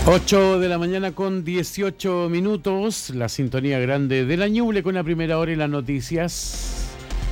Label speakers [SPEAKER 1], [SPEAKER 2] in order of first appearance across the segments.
[SPEAKER 1] 8 de la mañana con 18 minutos, la sintonía grande de la Ñuble con la primera hora y las noticias.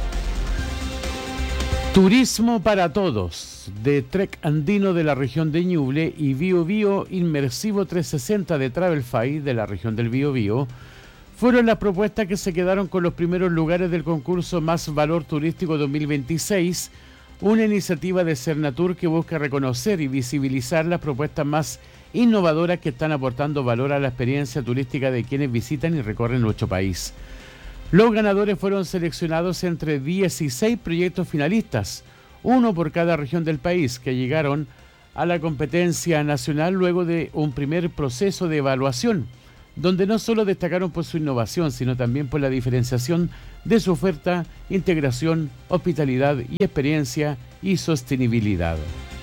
[SPEAKER 1] Turismo para todos, de Trek Andino de la región de Ñuble y Bio Bio Inmersivo 360 de Travelfy de la región del Bio Bio, fueron las propuestas que se quedaron con los primeros lugares del concurso Más Valor Turístico 2026, una iniciativa de Cernatur que busca reconocer y visibilizar las propuestas más innovadoras que están aportando valor a la experiencia turística de quienes visitan y recorren nuestro país. Los ganadores fueron seleccionados entre 16 proyectos finalistas, uno por cada región del país, que llegaron a la competencia nacional luego de un primer proceso de evaluación, donde no solo destacaron por su innovación, sino también por la diferenciación de su oferta, integración, hospitalidad y experiencia y sostenibilidad.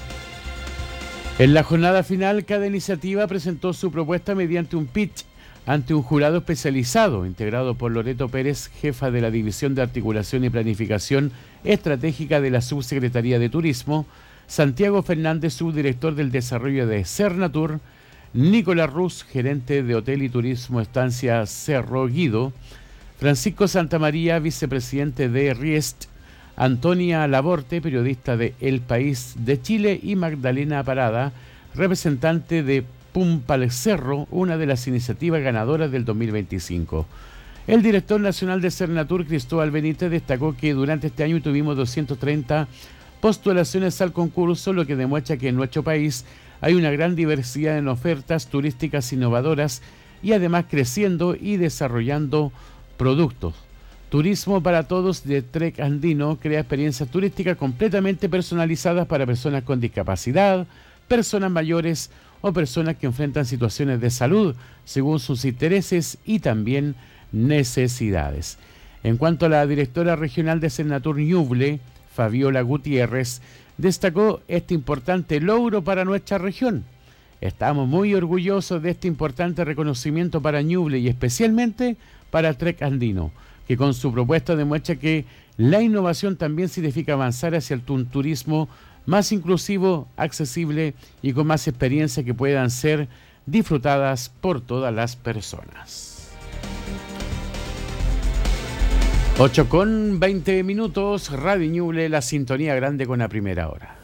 [SPEAKER 1] En la jornada final, cada iniciativa presentó su propuesta mediante un pitch ante un jurado especializado, integrado por Loreto Pérez, jefa de la División de Articulación y Planificación Estratégica de la Subsecretaría de Turismo, Santiago Fernández, subdirector del Desarrollo de Cernatur, Nicolás Ruz, gerente de Hotel y Turismo Estancia Cerro Guido, Francisco Santamaría, vicepresidente de Riest, Antonia Laborte, periodista de El País de Chile, y Magdalena Parada, representante de Pumpal Cerro, una de las iniciativas ganadoras del 2025. El director nacional de Cernatur, Cristóbal Benítez, destacó que durante este año tuvimos 230 postulaciones al concurso, lo que demuestra que en nuestro país hay una gran diversidad en ofertas turísticas innovadoras y además creciendo y desarrollando productos. Turismo para Todos de Trek Andino crea experiencias turísticas completamente personalizadas para personas con discapacidad, personas mayores o personas que enfrentan situaciones de salud según sus intereses y también necesidades. En cuanto a la directora regional de Cernatur Ñuble, Fabiola Gutiérrez, destacó este importante logro para nuestra región. Estamos muy orgullosos de este importante reconocimiento para Ñuble y especialmente para Trek Andino, que con su propuesta demuestra que la innovación también significa avanzar hacia un turismo más inclusivo, accesible y con más experiencias que puedan ser disfrutadas por todas las personas. 8 con 20 minutos, Radio Ñuble, la sintonía grande con la primera hora.